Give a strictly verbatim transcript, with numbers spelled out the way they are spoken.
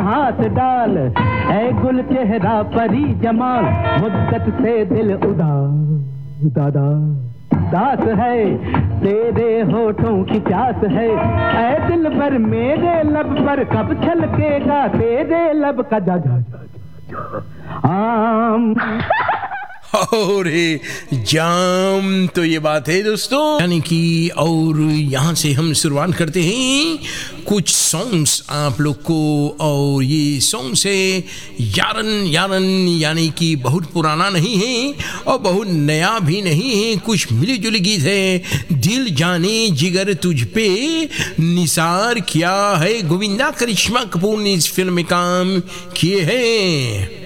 हाथ डाल, ऐ गुल चेहरा परी जमाल, मुद्दत से दिल उदास दादा दास है, तेरे होठों की प्यास है, ऐ दिल पर मेरे लब पर कब छलकेगा तेरे लब का जा जा जा आम। और जाम, तो ये बात है दोस्तों, यानी कि और यहाँ से हम शुरुआत करते हैं कुछ सॉन्ग्स आप लोग को। और ये सॉन्ग्स है यारन यारन, यानी कि बहुत पुराना नहीं है और बहुत नया भी नहीं है, कुछ मिली जुली गीत है। दिल जाने जिगर तुझ पे निसार किया है, गोविंदा करिश्मा कपूर ने इस फिल्म में काम किए हैं।